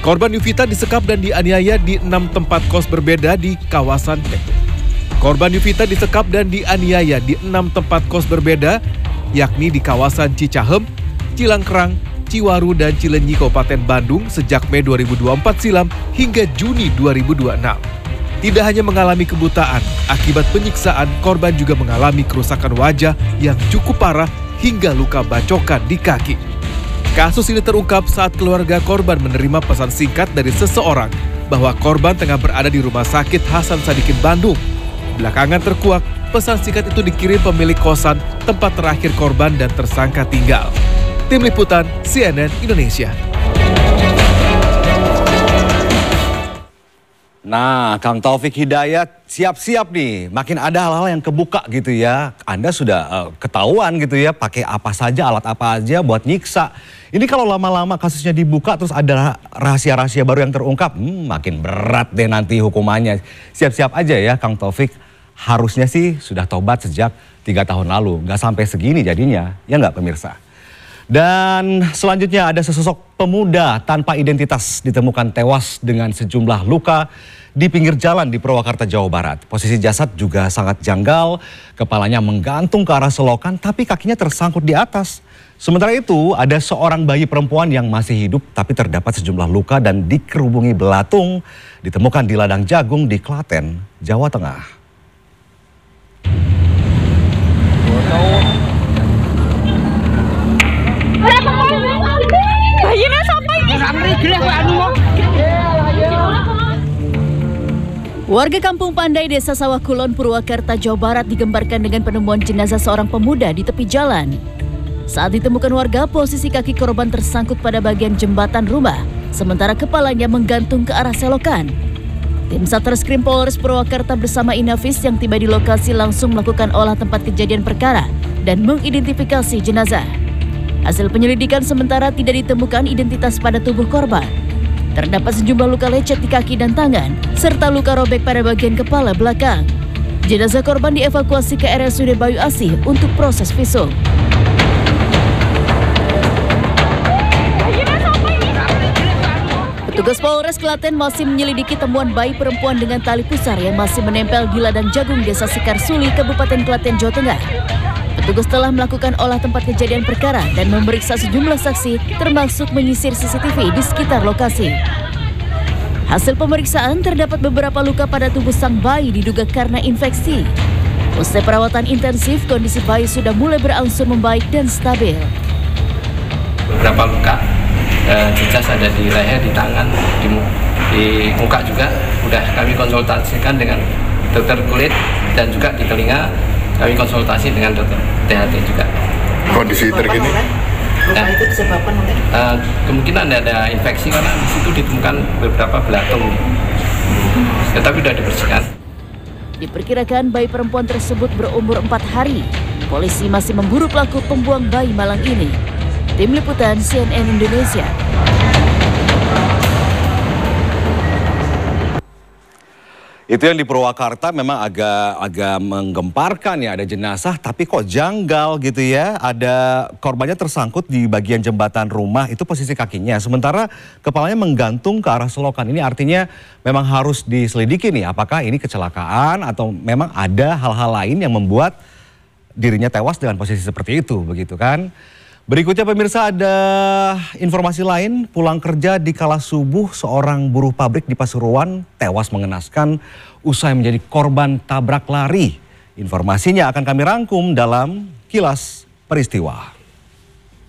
Korban Yuvita disekap dan dianiaya di 6 tempat kos berbeda di kawasan Korban Yuvita disekap dan dianiaya di 6 tempat kos berbeda, yakni di kawasan Cicahem, Cilangkrang, Ciwaru, dan Cilenyi, Kabupaten Bandung sejak Mei 2024 silam hingga Juni 2026. Tidak hanya mengalami kebutaan, akibat penyiksaan, korban juga mengalami kerusakan wajah yang cukup parah hingga luka bacokan di kaki. Kasus ini terungkap saat keluarga korban menerima pesan singkat dari seseorang bahwa korban tengah berada di Rumah Sakit Hasan Sadikin Bandung. Belakangan terkuak, pesan singkat itu dikirim pemilik kosan tempat terakhir korban dan tersangka tinggal. Tim Liputan CNN Indonesia. Nah, Kang Taufik Hidayat siap-siap nih, makin ada hal-hal yang kebuka gitu ya. Anda sudah ketahuan gitu ya, pakai apa saja, alat apa aja buat nyiksa. Ini kalau lama-lama kasusnya dibuka terus ada rahasia-rahasia baru yang terungkap, makin berat deh nanti hukumannya. Siap-siap aja ya Kang Taufik, harusnya sih sudah tobat sejak 3 tahun lalu. Nggak sampai segini jadinya, ya nggak pemirsa? Dan selanjutnya ada sesosok pemuda tanpa identitas ditemukan tewas dengan sejumlah luka di pinggir jalan di Purwakarta, Jawa Barat. Posisi jasad juga sangat janggal, kepalanya menggantung ke arah selokan tapi kakinya tersangkut di atas. Sementara itu ada seorang bayi perempuan yang masih hidup tapi terdapat sejumlah luka dan dikerubungi belatung ditemukan di ladang jagung di Klaten, Jawa Tengah. Warga Kampung Pandai, Desa Sawah Kulon, Purwakarta, Jawa Barat digembarkan dengan penemuan jenazah seorang pemuda di tepi jalan. Saat ditemukan warga, posisi kaki korban tersangkut pada bagian jembatan rumah, sementara kepalanya menggantung ke arah selokan. Tim Satreskrim Polres Purwakarta bersama Inavis yang tiba di lokasi langsung melakukan olah tempat kejadian perkara dan mengidentifikasi jenazah. Hasil penyelidikan sementara tidak ditemukan identitas pada tubuh korban. Terdapat sejumlah luka lecet di kaki dan tangan, serta luka robek pada bagian kepala belakang. Jenazah korban dievakuasi ke RSUD Bayu Asih untuk proses visum. Petugas Polres Klaten masih menyelidiki temuan bayi perempuan dengan tali pusar yang masih menempel di ladang jagung Desa Sekarsuli, Kabupaten Klaten, Jawa Tengah. Petugas telah melakukan olah tempat kejadian perkara dan memeriksa sejumlah saksi termasuk menyisir CCTV di sekitar lokasi. Hasil pemeriksaan terdapat beberapa luka pada tubuh sang bayi diduga karena infeksi. Usai perawatan intensif, kondisi bayi sudah mulai berangsur membaik dan stabil. Beberapa luka, jejas ada di leher, di tangan, di muka juga. Udah kami konsultasikan dengan dokter kulit dan juga di telinga. Kami konsultasi dengan dokter THT juga. Kondisi terkini? Luka itu disebabkan oleh? Kemungkinan ada infeksi karena di situ ditemukan beberapa belatung. Tetapi sudah dibersihkan. Diperkirakan bayi perempuan tersebut berumur 4 hari. Polisi masih memburu pelaku pembuang bayi malang ini. Tim Liputan CNN Indonesia. Itu yang di Purwakarta memang agak menggemparkan ya, ada jenazah tapi kok janggal gitu ya. Ada korbannya tersangkut di bagian jembatan rumah, itu posisi kakinya. Sementara kepalanya menggantung ke arah selokan. Ini artinya memang harus diselidiki nih apakah ini kecelakaan atau memang ada hal-hal lain yang membuat dirinya tewas dengan posisi seperti itu, begitu kan. Berikutnya pemirsa ada informasi lain, pulang kerja di kala subuh seorang buruh pabrik di Pasuruan tewas mengenaskan usai menjadi korban tabrak lari. Informasinya akan kami rangkum dalam Kilas Peristiwa.